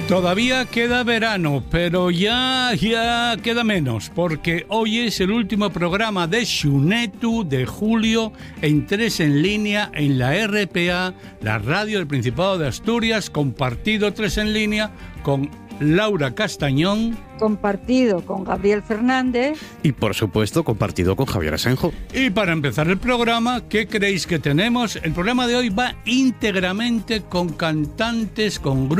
Todavía queda verano, pero ya queda menos, porque hoy es el último programa de Xunetu de julio en 3 en línea en la RPA, la radio del Principado de Asturias, compartido 3 en línea con Laura Castañón. Compartido con Gabriel Fernández. Y por supuesto compartido con Javier Asenjo. Y para empezar el programa, ¿qué creéis que tenemos? El programa de hoy va íntegramente con cantantes, con grupos